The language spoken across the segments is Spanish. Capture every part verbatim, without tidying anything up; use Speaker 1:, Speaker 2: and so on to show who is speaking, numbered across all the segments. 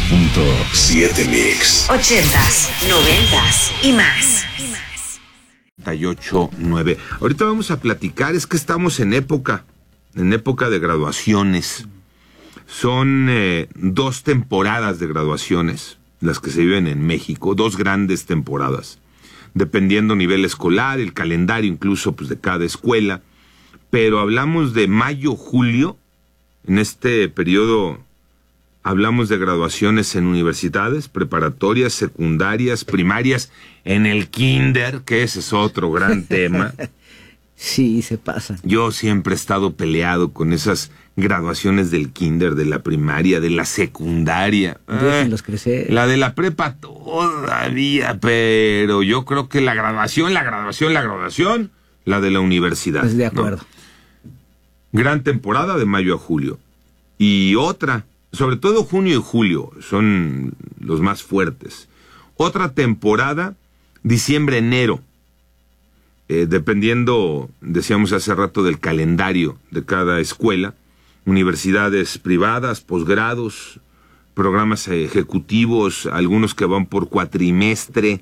Speaker 1: punto siete Mix.
Speaker 2: Ochentas, noventas y más.
Speaker 3: ochenta y ocho punto nueve. Ahorita vamos a platicar, es que estamos en época, en época de graduaciones. Son eh, dos temporadas de graduaciones, las que se viven en México, dos grandes temporadas, dependiendo nivel escolar, el calendario incluso pues de cada escuela, pero hablamos de mayo, julio, en este periodo hablamos de graduaciones en universidades, preparatorias, secundarias, primarias, en el kinder, que ese es otro gran tema.
Speaker 4: Sí, se pasa.
Speaker 3: Yo siempre he estado peleado con esas graduaciones del kinder, de la primaria, de la secundaria.
Speaker 4: Déjenlos crecer.
Speaker 3: La de la prepa todavía, pero yo creo que la graduación, la graduación, la graduación, la de la universidad.
Speaker 4: Pues de acuerdo.
Speaker 3: ¿No? Gran temporada de mayo a julio. Y otra, sobre todo junio y julio, son los más fuertes. Otra temporada, diciembre, enero. Eh, dependiendo, decíamos hace rato, del calendario de cada escuela, universidades privadas, posgrados, programas ejecutivos, algunos que van por cuatrimestre,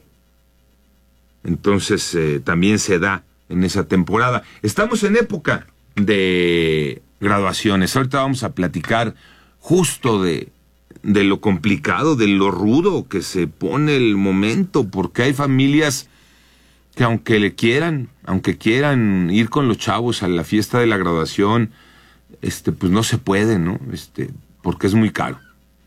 Speaker 3: entonces eh, también se da en esa temporada. Estamos en época de graduaciones, ahorita vamos a platicar justo de, de lo complicado, de lo rudo que se pone el momento, porque hay familias que aunque le quieran, aunque quieran ir con los chavos a la fiesta de la graduación, este, pues no se puede, ¿no? Este, porque es muy caro.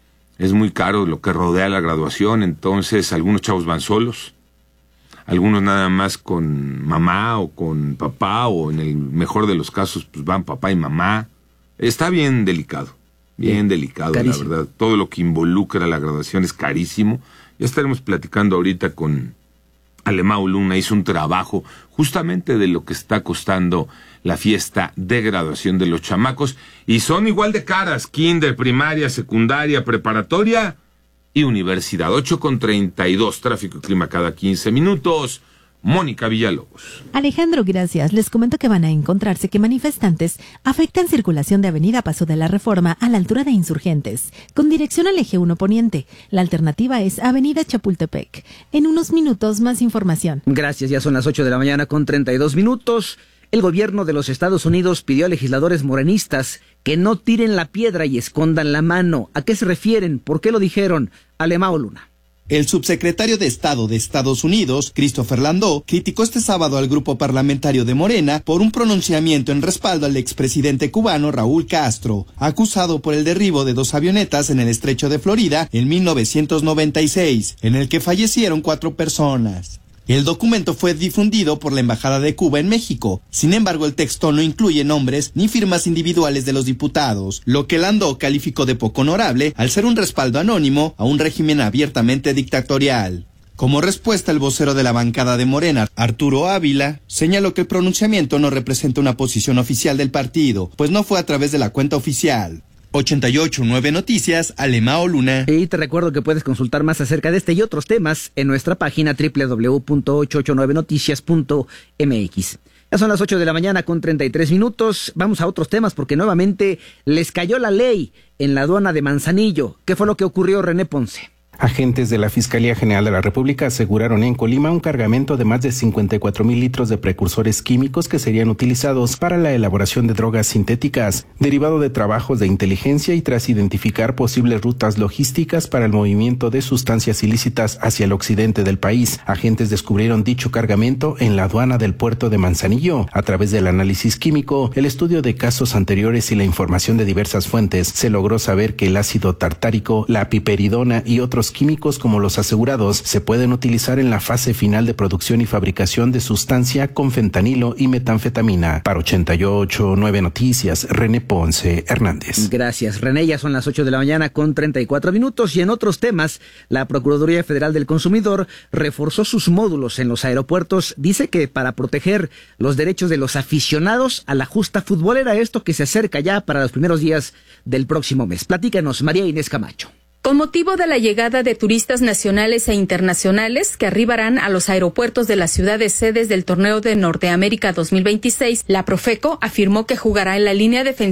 Speaker 3: Es muy caro lo que rodea la graduación, entonces algunos chavos van solos, algunos nada más con mamá o con papá, o en el mejor de los casos, pues van papá y mamá. Está bien delicado, bien, bien delicado, carísimo. La verdad. Todo lo que involucra la graduación es carísimo. Ya estaremos platicando ahorita con Alemão Luna, hizo un trabajo justamente de lo que está costando la fiesta de graduación de los chamacos, y son igual de caras, kinder, primaria, secundaria, preparatoria y universidad. Ocho con treinta y dos, tráfico y clima cada quince minutos. Mónica Villalobos.
Speaker 5: Alejandro, gracias. Les comento que van a encontrarse que manifestantes afectan circulación de Avenida Paso de la Reforma a la altura de Insurgentes, con dirección al eje uno Poniente. La alternativa es Avenida Chapultepec. En unos minutos, más información.
Speaker 4: Gracias, ya son las ocho de la mañana con treinta y dos minutos. El gobierno de los Estados Unidos pidió a legisladores morenistas que no tiren la piedra y escondan la mano. ¿A qué se refieren? ¿Por qué lo dijeron? Alemão Luna.
Speaker 6: El subsecretario de Estado de Estados Unidos, Christopher Landau, criticó este sábado al grupo parlamentario de Morena por un pronunciamiento en respaldo al expresidente cubano Raúl Castro, acusado por el derribo de dos avionetas en el estrecho de Florida en mil novecientos noventa y seis, en el que fallecieron cuatro personas. El documento fue difundido por la Embajada de Cuba en México. Sin embargo, el texto no incluye nombres ni firmas individuales de los diputados, lo que Landau calificó de poco honorable al ser un respaldo anónimo a un régimen abiertamente dictatorial. Como respuesta, el vocero de la bancada de Morena, Arturo Ávila, señaló que el pronunciamiento no representa una posición oficial del partido, pues no fue a través de la cuenta oficial. ochenta y ocho punto nueve Noticias, Alemão Luna.
Speaker 4: Y te recuerdo que puedes consultar más acerca de este y otros temas en nuestra página doble u doble u doble u punto ochocientos ochenta y nueve noticias punto m x. Ya son las ocho de la mañana con treinta y tres minutos. Vamos a otros temas porque nuevamente les cayó la ley en la aduana de Manzanillo. ¿Qué fue lo que ocurrió, René Ponce?
Speaker 7: Agentes de la Fiscalía General de la República aseguraron en Colima un cargamento de más de cincuenta y cuatro mil litros de precursores químicos que serían utilizados para la elaboración de drogas sintéticas, derivado de trabajos de inteligencia y tras identificar posibles rutas logísticas para el movimiento de sustancias ilícitas hacia el occidente del país. Agentes descubrieron dicho cargamento en la aduana del puerto de Manzanillo. A través del análisis químico, el estudio de casos anteriores y la información de diversas fuentes, se logró saber que el ácido tartárico, la piperidona y otros químicos como los asegurados se pueden utilizar en la fase final de producción y fabricación de sustancia con fentanilo y metanfetamina. Para ochenta y ocho punto nueve Noticias, René Ponce Hernández.
Speaker 4: Gracias, René. Ya son las ocho de la mañana con treinta y cuatro minutos y en otros temas, la Procuraduría Federal del Consumidor reforzó sus módulos en los aeropuertos. Dice que para proteger los derechos de los aficionados a la justa futbolera, esto que se acerca ya para los primeros días del próximo mes. Platícanos, María Inés Camacho.
Speaker 8: Con motivo de la llegada de turistas nacionales e internacionales que arribarán a los aeropuertos de las ciudades sedes del torneo de Norteamérica dos mil veintiséis, la Profeco afirmó que jugará en la línea defensiva